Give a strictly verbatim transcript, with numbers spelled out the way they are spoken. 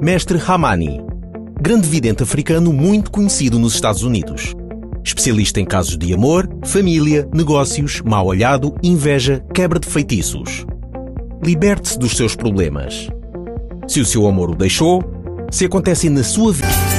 Mestre Hamani, grande vidente africano muito conhecido nos Estados Unidos. Especialista em casos de amor, família, negócios, mal-olhado, inveja, quebra de feitiços. Liberte-se dos seus problemas. Se o seu amor o deixou, se acontecem na sua vida...